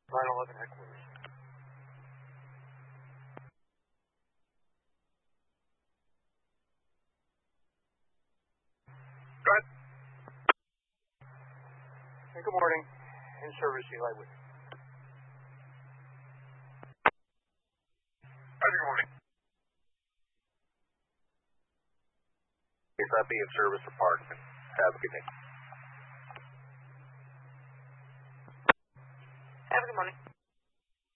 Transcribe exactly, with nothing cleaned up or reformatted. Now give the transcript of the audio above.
nine eleven headquarters. Go ahead. Hey, good morning. In service, Eli Whitney. Good morning. Please let me in service apartment. Have a good day. Have a good morning.